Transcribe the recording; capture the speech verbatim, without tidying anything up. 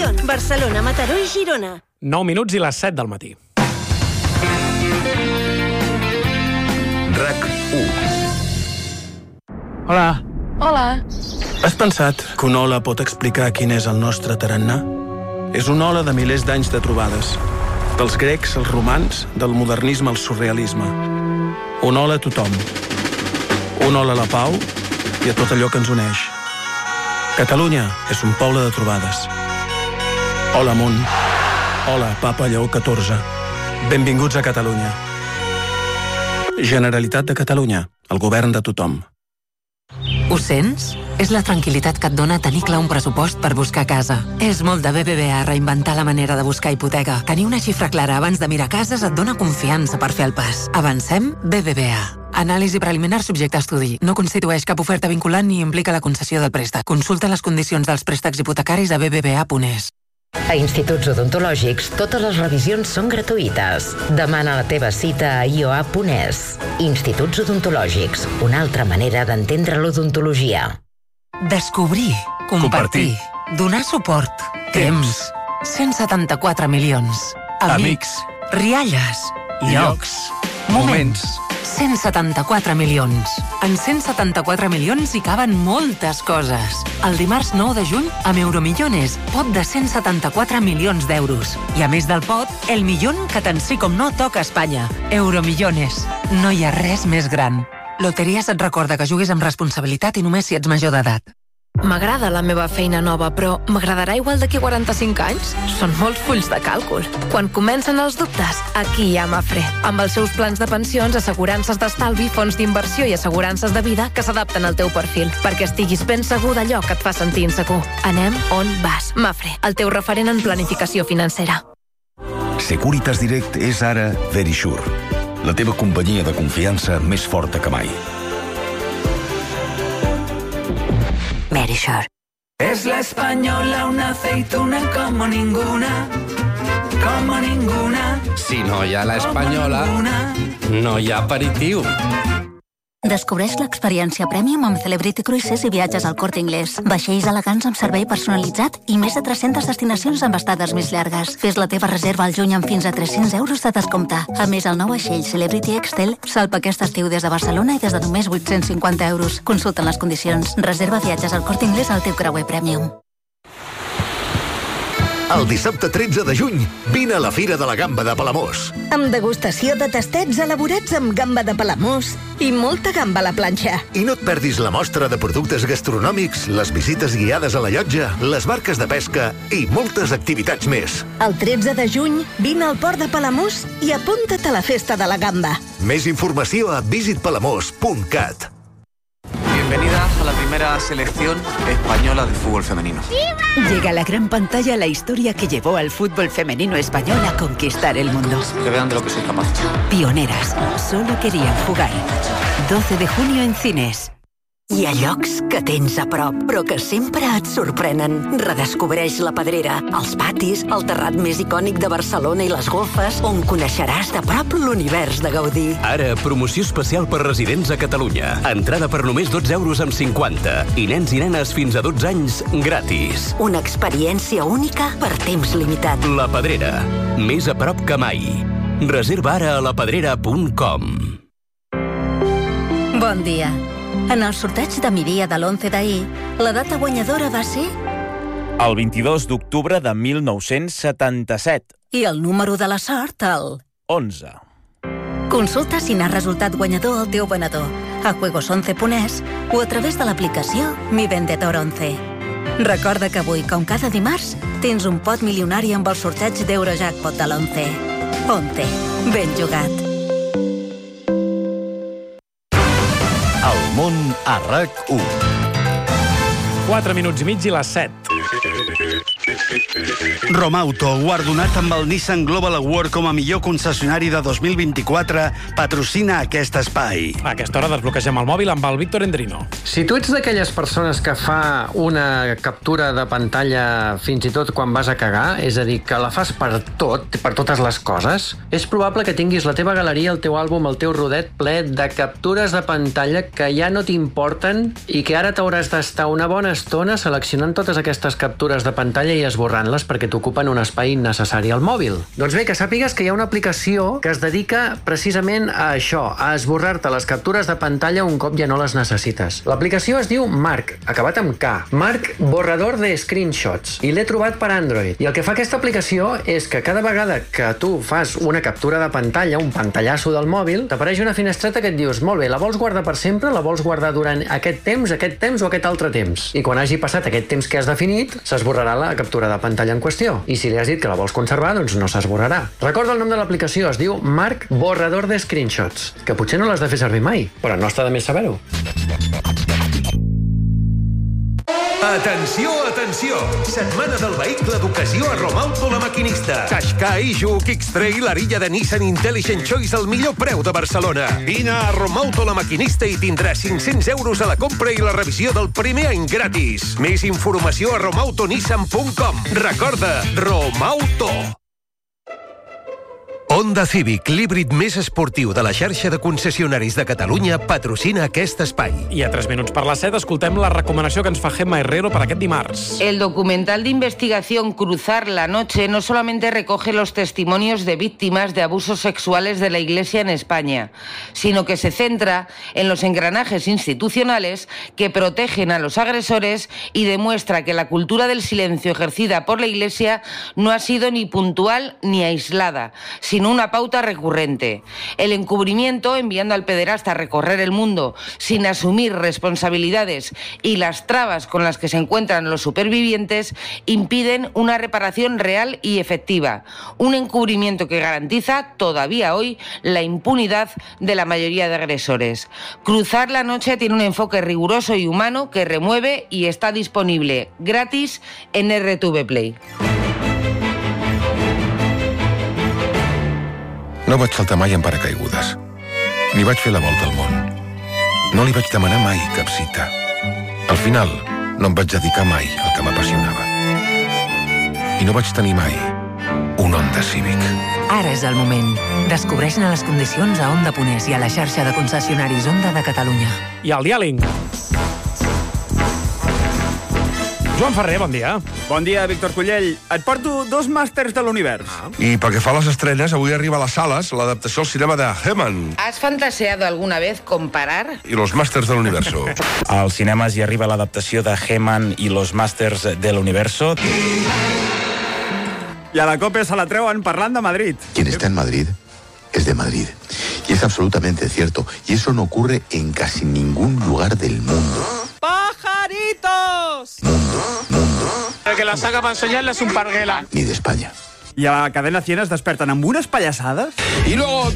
Castellón, Barcelona, Mataró i Girona. nou minuts i les set del matí. RAC u. Hola. Hola. Has pensat que una ola pot explicar quin és el nostre tarannà? És una ola de milers d'anys de trobades. Dels grecs als romans, del modernisme al surrealisme. Una ola a tothom. Una ola a la pau i a tot allò que ens uneix. Catalunya és un poble de trobades. Hola, món. Hola, Papa Lleó catorze. Benvinguts a Catalunya. Generalitat de Catalunya, el govern de tothom. Ho sents? És la tranquil·litat que et dona tenir clar un pressupost per buscar casa. És molt de B B V A reinventar la manera de buscar hipoteca. Tenir una xifra clara abans de mirar cases et dona confiança per fer el pas. Avancem B B V A. Anàlisi preliminar subjecte a estudi. No constitueix cap oferta vinculant ni implica la concessió del préstec. Consulta les condicions dels préstecs hipotecaris a b b v a punt e s. A Instituts Odontològics, totes les revisions són gratuïtes. Demana la teva cita a i o a punt e s. Instituts Odontològics, una altra manera d'entendre l'odontologia. Descobrir, compartir, donar suport, temps, cent setanta-quatre milions, amics, rialles, llocs, moments, cent setanta-quatre milions. En cent setanta-quatre milions hi caben moltes coses. El dimarts nou de juny, amb Euromillones, pot de cent setanta-quatre milions d'euros. I a més del pot, el millón que tant sí com no toca a Espanya. Euromillones. No hi ha res més gran. Loteries et recorda que juguis amb responsabilitat i només si ets major d'edat. M'agrada la meva feina nova, però m'agradarà igual d'aquí quaranta-cinc anys? Són molts fulls de càlcul. Quan comencen els dubtes, aquí hi ha Mafre. Amb els seus plans de pensions, assegurances d'estalvi, fons d'inversió i assegurances de vida que s'adapten al teu perfil, perquè estiguis ben segur d'allò que et fa sentir insegur. Anem on vas. Mafre, el teu referent en planificació financera. Securitas Direct és ara Verisure, la teva companyia de confiança més forta que mai. Verisure. Es la española, una aceituna como ninguna, como ninguna. Si no hi ha la espanyola, no hi ha aperitiu. Descobreix l'experiència Premium amb Celebrity Cruises i viatges al Corte Inglés. Vaixells elegants amb servei personalitzat i més de tres-centes destinacions amb estades més llargues. Fes la teva reserva al juny amb fins a tres-cents euros de descompte. A més, el nou vaixell Celebrity Excel salpa aquest estiu des de Barcelona i des de només vuit-cents cinquanta euros. Consulta les condicions. Reserva viatges al Corte Inglés al teu creuer Premium. El dissabte tretze de juny, vine a la Fira de la Gamba de Palamós. Amb degustació de tastets elaborats amb gamba de Palamós i molta gamba a la planxa. I no et perdis la mostra de productes gastronòmics, les visites guiades a la llotja, les barques de pesca i moltes activitats més. El tretze de juny, vine al port de Palamós i apunta't a la Festa de la Gamba. Més informació a visit palamós punt cat. Bienvenida a la primera selección española de fútbol femenino. Llega a la gran pantalla la historia que llevó al fútbol femenino español a conquistar el mundo. Que vean de lo que soy capaz. Pioneras, solo querían jugar. doce de junio en cines. Hi ha llocs que tens a prop, però que sempre et sorprenen. Redescobreix la Pedrera, els patis, el terrat més icònic de Barcelona i les golfes, on coneixeràs de prop l'univers de Gaudí. Ara, promoció especial per residents a Catalunya. Entrada per només dotze euros amb cinquanta. I nens i nenes fins a dotze anys, gratis. Una experiència única per temps limitat. La Pedrera, més a prop que mai. Reserva ara a la pedrera punt com. Bon dia. En el sorteig de Miria de l'onze d'ahir, la data guanyadora va ser... El vint-i-dos d'octubre de mil nou-cents setanta-set. I el número de la sort, el... onze. Consulta si n'ha resultat guanyador el teu venedor a juegos once punt e s o a través de l'aplicació Mi Vendedor once. Recorda que avui, com cada dimarts, tens un pot milionari amb el sorteig d'Eurojackpot de l'onze. once. Ben jugat. El món a RAC u. quatre minuts i mig i les set. Romauto, guardonat amb el Nissan Global Award com a millor concessionari de dos mil vint-i-quatre, patrocina aquest espai. A aquesta hora desbloquegem el mòbil amb el Víctor Endrino. Si tu ets d'aquelles persones que fa una captura de pantalla fins i tot quan vas a cagar, és a dir, que la fas per tot, per totes les coses, és probable que tinguis la teva galeria, el teu àlbum, el teu rodet ple de captures de pantalla que ja no t'importen i que ara t'hauràs d'estar una bona estona seleccionant totes aquestes captures captures de pantalla i esborrant-les perquè t'ocupen un espai innecessari al mòbil. Doncs bé, que sàpigues que hi ha una aplicació que es dedica precisament a això, a esborrar-te les captures de pantalla un cop ja no les necessites. L'aplicació es diu Mark, acabat amb K. Mark Borrador de Screenshots. I l'he trobat per Android. I el que fa aquesta aplicació és que cada vegada que tu fas una captura de pantalla, un pantallasso del mòbil, t'apareix una finestreta que et dius, molt bé, la vols guardar per sempre, la vols guardar durant aquest temps, aquest temps o aquest altre temps. I quan hagi passat aquest temps que has definit, s'esborrarà la captura de pantalla en qüestió. I si li has dit que la vols conservar, doncs no s'esborrarà. Recorda el nom de l'aplicació, es diu Mark Borrador de Screenshots, que potser no l'has de fer servir mai, però no està de més saber-ho. Atenció, atenció! Setmana del vehicle d'ocasió a Romauto La Maquinista. Qashqai, Juke, X-Trail, l'Arilla de Nissan Intelligent Choice al millor preu de Barcelona. Vine a Romauto La Maquinista i tindràs cinc-cents euros a la compra i la revisió del primer any gratis. Més informació a romautonissan punt com. Recorda, Romauto. Honda Civic, l'híbrid més esportiu de la xarxa de concessionaris de Catalunya, patrocina aquest espai. I a tres minuts per les set escoltem la recomanació que ens fa Gemma Herrero per aquest dimarts. El documental de investigación Cruzar la Noche no solamente recoge los testimonios de víctimas de abusos sexuales de la Iglesia en España, sino que se centra en los engranajes institucionales que protegen a los agresores y demuestra que la cultura del silencio ejercida por la Iglesia no ha sido ni puntual ni aislada, sino una pauta recurrente. El encubrimiento, enviando al pederasta a recorrer el mundo sin asumir responsabilidades, y las trabas con las que se encuentran los supervivientes impiden una reparación real y efectiva. Un encubrimiento que garantiza todavía hoy la impunidad de la mayoría de agresores. Cruzar la Noche tiene un enfoque riguroso y humano que remueve y está disponible gratis en R T V Play. No vaig saltar mai en paracaigudes. Ni vaig fer la volta al món. No li vaig demanar mai cap cita. Al final, no em vaig dedicar mai al que m'apassionava. I no vaig tenir mai un Honda Civic. Ara és el moment. Descobreix-ne les condicions a Honda Ponès i a la xarxa de concessionaris Honda de Catalunya. I al diàling. Joan Ferrer, bon dia. Bon dia, Víctor Cullell. Et porto dos màsters de l'univers. Ah. I pel que fa a les estrenes, avui arriba a les sales l'adaptació al cinema de He-Man. ¿Has fantaseado alguna vez con parar? I los màsters de l'universo. Als cinemes hi arriba l'adaptació de He-Man i los màsters de l'universo. I a la COPE se la treuen parlant de Madrid. Quien está en Madrid es de Madrid. Y es absolutamente cierto. Y eso no ocurre en casi ningún lugar del mundo. ¡Pajaritos! Mundo, mundo. El que la saca para enseñarles un parguela. Ni de España. I a la cadena cien es desperten amb unes pallassades. Y luego